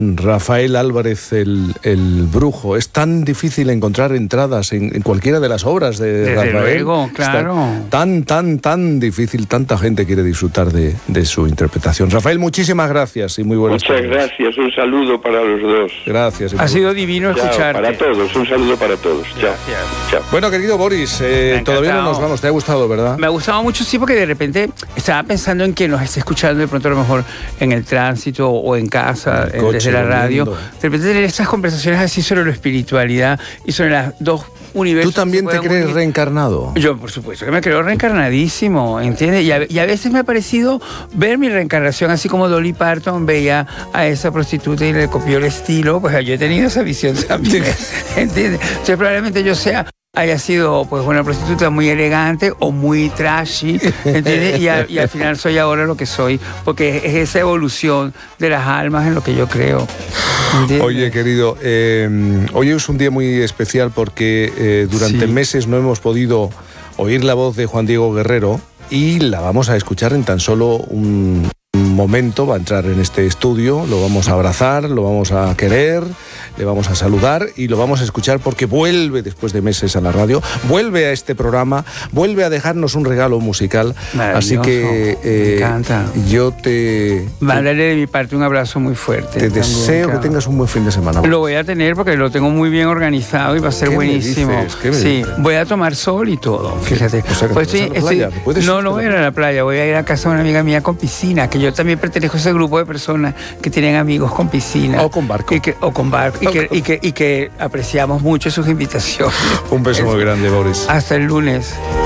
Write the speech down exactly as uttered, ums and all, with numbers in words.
Rafael Álvarez, el, el brujo. Es tan difícil encontrar entradas en, en cualquiera de las obras de Desde Rafael. Luego, claro. Está tan, tan, tan difícil. Tanta gente quiere disfrutar de, de su interpretación. Rafael, muchísimas gracias y muy buenas Muchas tardes. gracias. Un saludo para los dos. Gracias. Ha sido divino Chao, escucharte. para todos. Un saludo para todos. Chao. Gracias. Chao. Bueno, querido Boris, eh, todavía no nos vamos. ¿Te ha gustado, verdad? Me ha gustado mucho, sí, porque de repente estaba pensando en que nos esté escuchando de pronto a lo mejor en el tránsito o en casa, En el coche, desde la radio. volviendo. De repente tener estas conversaciones así sobre la espiritualidad y sobre las dos universos. ¿Tú también que te pueden crees unir. reencarnado? Yo, por supuesto, que me creo reencarnadísimo, ¿entiendes? Y a, y a veces me ha parecido ver mi reencarnación, así como Dolly Parton veía a esa prostituta y le copió el estilo, pues yo he tenido esa visión también, ¿entiendes? Entonces probablemente yo sea... haya sido pues una prostituta muy elegante o muy trashy, ¿entiendes? Y, a, y al final soy ahora lo que soy, porque es esa evolución de las almas en lo que yo creo, ¿entiendes? Oye, querido, eh, hoy es un día muy especial porque eh, durante Sí. meses no hemos podido oír la voz de Juan Diego Guerrero y la vamos a escuchar en tan solo un momento. Va a entrar en este estudio, lo vamos a abrazar, lo vamos a querer, le vamos a saludar y lo vamos a escuchar porque vuelve después de meses a la radio, vuelve a este programa, vuelve a dejarnos un regalo musical. Así que eh, me encanta. yo te, Mándale de mi parte un abrazo muy fuerte. te también, deseo claro. que tengas un buen fin de semana. Lo voy a tener porque lo tengo muy bien organizado y va a ser ¿Qué me buenísimo. dices? ¿Qué me sí, dices? voy a tomar sol y todo, fíjate. O sea, que Pues te vas a la playa, ¿puedes no, irte no a voy la a ir a la playa, voy a ir a casa de una amiga mía con piscina, que yo también pertenezco a ese grupo de personas que tienen amigos con piscina. O con barco. Y que, o con barco. Y que, y, que, y que apreciamos mucho sus invitaciones. Un beso muy grande, Boris. Hasta el lunes.